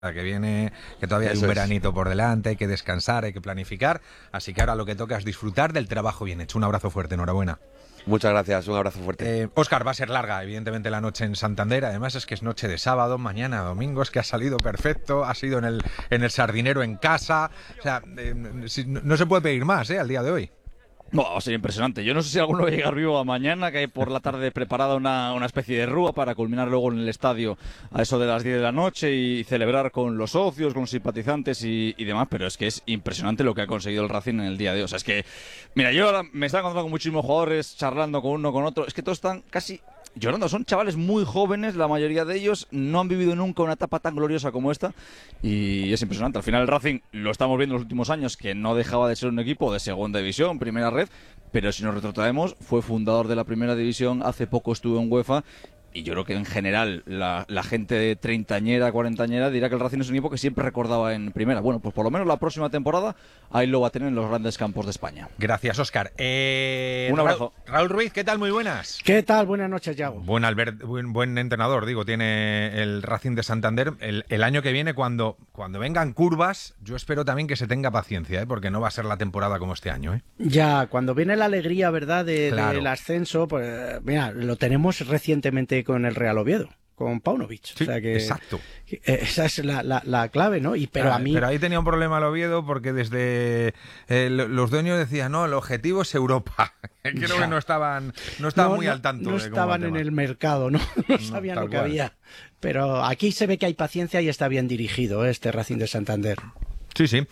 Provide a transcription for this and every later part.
que viene, que todavía hay Eso un es. veranito por delante, hay que descansar, hay que planificar, así que ahora lo que toca es disfrutar del trabajo bien hecho. Un abrazo fuerte, enhorabuena. Muchas gracias, un abrazo fuerte. Óscar, va a ser larga, evidentemente, la noche en Santander, además es que es noche de sábado, mañana domingo, es que ha salido perfecto, ha sido en el Sardinero en casa, o sea, no se puede pedir más, al día de hoy. No, va a ser impresionante. Yo no sé si alguno va a llegar vivo a mañana, que hay por la tarde preparada una especie de rúa para culminar luego en el estadio a eso de las 10 de la noche y celebrar con los socios, con los simpatizantes y demás, pero es que es impresionante lo que ha conseguido el Racing en el día de hoy. O sea, es que, mira, yo ahora me estaba encontrando con muchísimos jugadores, charlando con uno, con otro, es que todos están casi llorando. Son chavales muy jóvenes, la mayoría de ellos no han vivido nunca una etapa tan gloriosa como esta y es impresionante. Al final el Racing lo estamos viendo en los últimos años, que no dejaba de ser un equipo de segunda división, primera red, pero si nos retrotraemos, fue fundador de la primera división, hace poco estuvo en UEFA. Y yo creo que en general la gente de treintañera, cuarentañera dirá que el Racing es un equipo que siempre recordaba en primera. Bueno, pues por lo menos la próxima temporada ahí lo va a tener en los grandes campos de España. Gracias, Óscar. Un abrazo. Raúl Ruiz, ¿qué tal? Muy buenas. ¿Qué tal? Buenas noches, Yago. Buen entrenador, digo, tiene el Racing de Santander. El año que viene, cuando vengan curvas, yo espero también que se tenga paciencia, porque no va a ser la temporada como este año. Ya, cuando viene la alegría, ¿verdad?, Claro. del ascenso, pues mira, lo tenemos recientemente con el Real Oviedo, con Paunovic. Sí, O sea que exacto. esa es la clave, ¿no? Pero a mí... Pero ahí tenía un problema el Oviedo porque desde los dueños decían, no, el objetivo es Europa. Creo Ya. que no estaban muy al tanto. No de cómo estaban va el en tema. el mercado, ¿no? No sabían tal lo que cual. había. Pero aquí se ve que hay paciencia y está bien dirigido, este Racing de Santander. Sí, sí.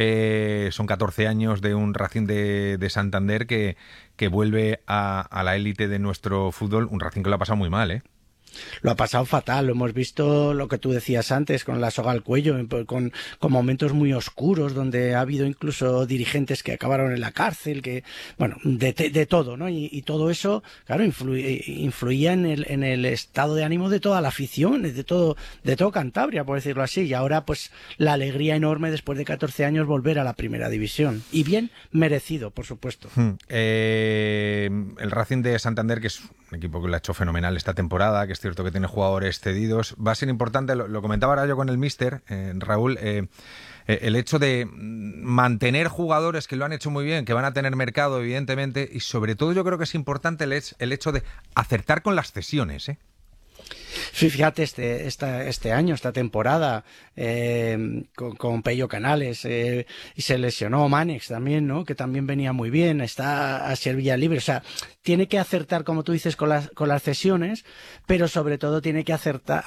Son 14 años de un Racing de Santander que vuelve a la élite de nuestro fútbol. Un Racing que lo ha pasado muy mal, ¿eh? Lo ha pasado fatal, lo hemos visto lo que tú decías antes, con la soga al cuello, con momentos muy oscuros donde ha habido incluso dirigentes que acabaron en la cárcel, que bueno, de todo, ¿no? Y todo eso, claro, influía en el estado de ánimo de toda la afición, de todo Cantabria, por decirlo así, y ahora pues la alegría enorme después de 14 años volver a la primera división, y bien merecido, por supuesto. El Racing de Santander, que es un equipo que lo ha hecho fenomenal esta temporada, que es cierto que tiene jugadores cedidos, va a ser importante, lo comentaba ahora yo con el míster, Raúl, el hecho de mantener jugadores que lo han hecho muy bien, que van a tener mercado, evidentemente, y sobre todo yo creo que es importante el hecho de acertar con las cesiones, ¿eh? Sí, fíjate, este año, esta temporada, con Pello Canales, y se lesionó Manex también, ¿no? Que también venía muy bien, está a Sevilla libre, o sea, tiene que acertar, como tú dices, con las cesiones, pero sobre todo tiene que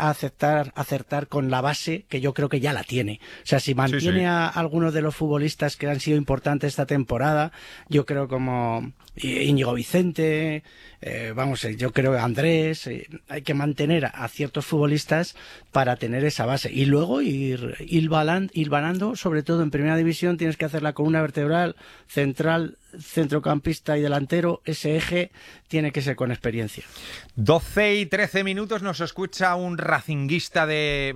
acertar con la base, que yo creo que ya la tiene. O sea, si mantiene a algunos de los futbolistas que han sido importantes esta temporada, yo creo como Íñigo Vicente, yo creo que Andrés, hay que mantener a ciertos futbolistas para tener esa base y luego ir hilvanando, sobre todo en primera división tienes que hacer la columna vertebral, central, centrocampista y delantero. Ese eje tiene que ser con experiencia. 12 y 13 minutos, nos escucha un racinguista de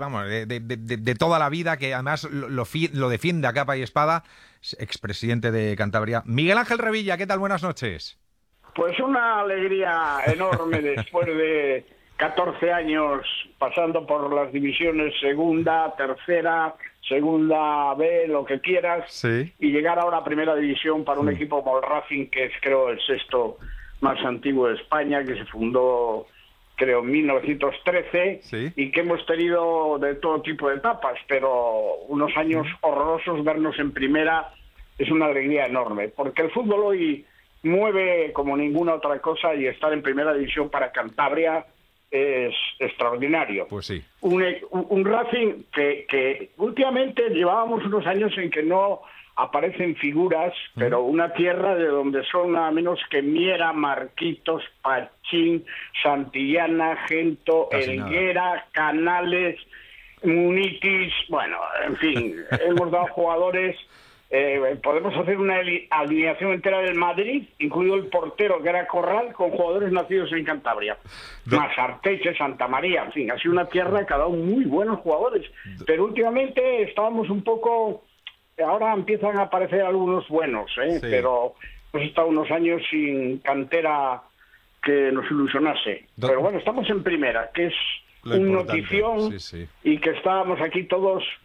toda la vida, que además lo defiende a capa y espada, expresidente de Cantabria. Miguel Ángel Revilla, ¿qué tal? Buenas noches. Pues una alegría enorme después de 14 años pasando por las divisiones segunda, tercera, segunda B, lo que quieras, Sí. y llegar ahora a primera división para un equipo como el Racing, que es creo el sexto más antiguo de España, que se fundó creo en 1913, Sí. y que hemos tenido de todo tipo de etapas, pero unos años horrorosos. Vernos en primera es una alegría enorme, porque el fútbol hoy mueve como ninguna otra cosa, y estar en primera división para Cantabria es extraordinario. Pues sí. Un Racing que últimamente llevábamos unos años en que no aparecen figuras, pero una tierra de donde son nada menos que Miera, Marquitos, Pachín, Santillana, Gento, Casi nada. Helguera, Canales, Munitis, bueno, en fin, hemos dado jugadores. Podemos hacer una alineación entera del Madrid, incluido el portero, que era Corral, con jugadores nacidos en Cantabria. Más Arteche, Santa María, en fin, ha sido una tierra que ha dado muy buenos jugadores. Pero últimamente estábamos un poco... Ahora empiezan a aparecer algunos buenos, Sí. pero hemos estado unos años sin cantera que nos ilusionase. Pero bueno, estamos en primera, que es Lo un importante, notición sí. y que estábamos aquí todos